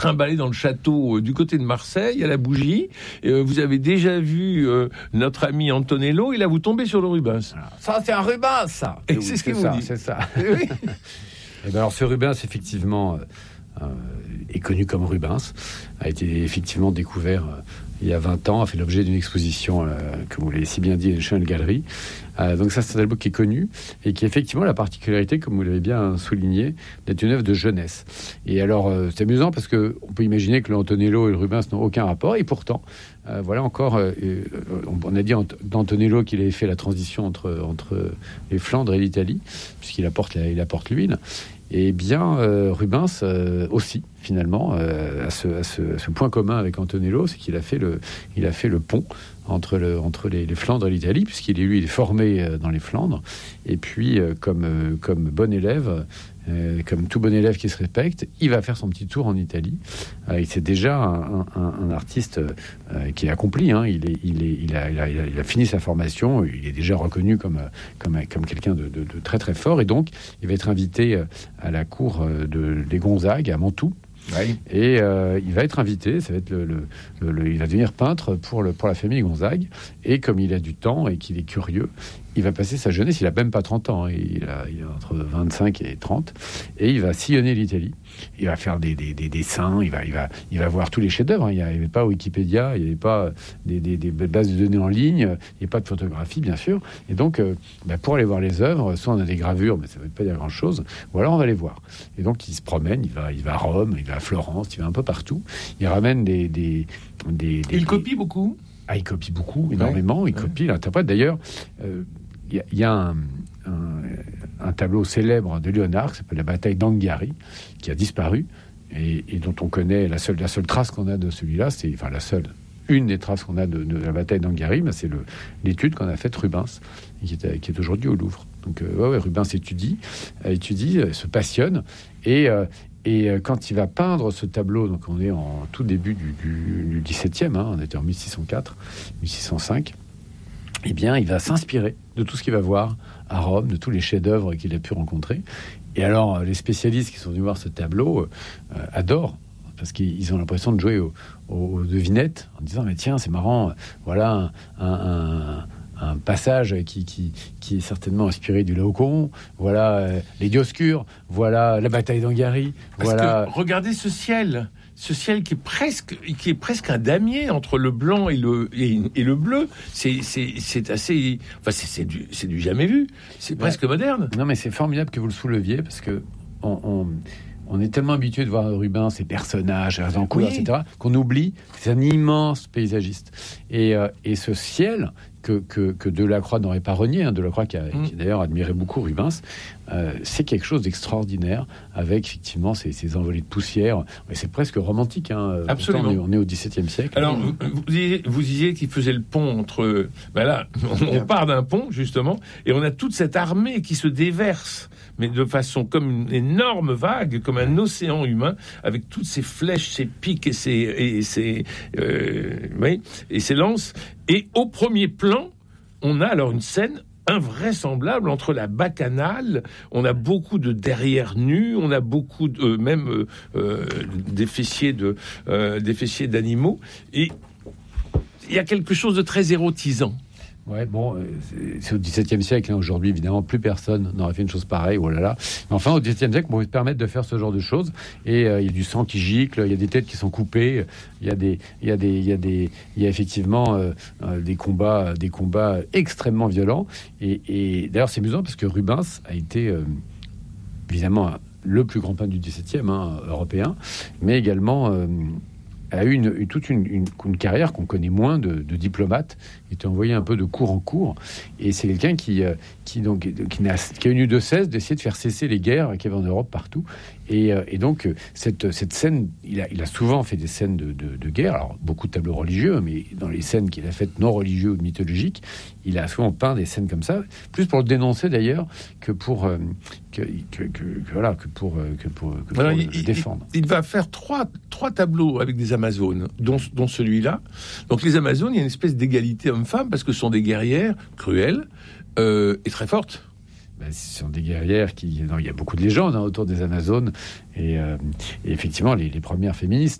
trimballer dans le château du côté de Marseille, à la bougie. Vous avez déjà vu notre ami Antonello, et là, vous tombez sur le Rubens. Ça, c'est un Rubens, ça. Et c'est ce qu'il vous dit. C'est ça. Oui. Et ben alors, ce Rubens, effectivement, est connu comme Rubens, a été effectivement découvert il y a 20 ans, a fait l'objet d'une exposition, comme vous l'avez si bien dit, à National Gallery. Donc ça, c'est un tableau qui est connu et qui a effectivement la particularité, comme vous l'avez bien souligné, d'être une œuvre de jeunesse. Et alors, c'est amusant parce qu'on peut imaginer que l'Antonello et le Rubens n'ont aucun rapport, et pourtant, voilà encore, on a dit d'Antonello qu'il avait fait la transition entre les Flandres et l'Italie, puisqu'il apporte l'huile. Et bien, Rubens aussi, finalement, a ce point commun avec Antonello, c'est qu'il a fait le pont entre les Flandres et l'Italie, puisqu'il est formé dans les Flandres. Et puis, comme bon élève, comme tout bon élève qui se respecte, il va faire son petit tour en Italie. Et c'est déjà un artiste qui est accompli. Hein. Il a fini sa formation. Il est déjà reconnu comme quelqu'un de très très fort. Et donc, il va être invité à la cour des Gonzague à Mantoue. Oui. Et il va être invité, ça va être il va devenir peintre pour la famille Gonzague. Et comme il a du temps et qu'il est curieux, il va passer sa jeunesse, il a même pas 30 ans, hein, il a entre 25 et 30, et il va sillonner l'Italie. Il va faire des dessins, il va voir tous les chefs-d'œuvre. Hein. Il n'y avait pas Wikipédia, il n'y avait pas des bases de données en ligne, il n'y avait pas de photographie, bien sûr. Et donc, pour aller voir les œuvres, soit on a des gravures, mais ça ne veut pas dire grand-chose, ou alors on va les voir. Et donc, il se promène, il va à Rome, il va à Florence, il va un peu partout. Il ramène Il copie beaucoup. Ah, il copie beaucoup, énormément. Il copie, il interprète. D'ailleurs, il y a un tableau célèbre de Léonard qui s'appelle la bataille d'Anghiari, qui a disparu et dont on connaît la seule trace qu'on a de celui-là, une des traces qu'on a de la bataille d'Anghiari, c'est l'étude qu'on a faite Rubens, qui est aujourd'hui au Louvre. Donc Rubens étudie, se passionne, et quand il va peindre ce tableau, donc on est en tout début du XVIIe, on était en 1604, 1605, eh bien, il va s'inspirer de tout ce qu'il va voir à Rome, de tous les chefs-d'œuvre qu'il a pu rencontrer. Et alors, les spécialistes qui sont venus voir ce tableau adorent, parce qu'ils ont l'impression de jouer aux devinettes, en disant, mais tiens, c'est marrant, voilà un passage qui est certainement inspiré du Laocoon, voilà les Dioscures, voilà la bataille d'Anghiari, voilà... Regardez ce ciel qui est presque un damier entre le blanc et le bleu. C'est assez, enfin c'est du jamais vu. C'est presque moderne. Non, mais c'est formidable que vous le souleviez, parce que on est tellement habitué de voir Rubens, ses personnages, en couleurs, etc., qu'on oublie que c'est un immense paysagiste. Et ce ciel que Delacroix n'aurait pas renié, Delacroix qui d'ailleurs admirait beaucoup Rubens, c'est quelque chose d'extraordinaire, avec effectivement ces envolées de poussière. Et c'est presque romantique. Absolument. Pourtant, on est au XVIIe siècle. Alors, vous disiez qu'il faisait le pont entre... là, on part d'un pont, justement, et on a toute cette armée qui se déverse, mais de façon comme une énorme vague, comme un océan humain, avec toutes ces flèches, ces pics et ces lances. Et au premier plan, on a alors une scène invraisemblable entre la bacchanale, on a beaucoup de derrière nus, on a beaucoup de des fessiers d'animaux, et il y a quelque chose de très érotisant. Ouais, bon, c'est au XVIIe siècle. Aujourd'hui, évidemment, plus personne n'aurait fait une chose pareille. Oh là là. Mais enfin, au XVIIe siècle, on pouvait se permettre de faire ce genre de choses. Et il y a du sang qui gicle, il y a des têtes qui sont coupées, il y a effectivement des combats extrêmement violents. Et d'ailleurs, c'est amusant parce que Rubens a été évidemment le plus grand peintre du XVIIe, européen, mais également a eu toute une carrière qu'on connaît moins de diplomate. Il était envoyé un peu de cours en cours, et c'est quelqu'un qui a eu de cesse d'essayer de faire cesser les guerres qu'il y avait en Europe partout. Et donc cette scène, il a souvent fait des scènes de guerre, alors beaucoup de tableaux religieux, mais dans les scènes qu'il a faites non religieux ou mythologiques, il a souvent peint des scènes comme ça, plus pour le dénoncer d'ailleurs que pour le défendre. Il va faire trois tableaux avec des Amazones, dont celui-là. Donc les Amazones, il y a une espèce d'égalité homme-femme, parce que ce sont des guerrières cruelles et très fortes. ce sont des guerrières qui... Non, il y a beaucoup de légendes autour des Amazones. Et effectivement, les premières féministes